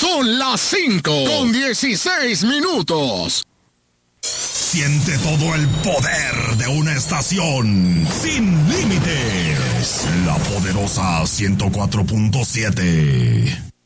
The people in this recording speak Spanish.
Son las 5:16. Siente todo el poder de una estación sin límites. La poderosa 104.7.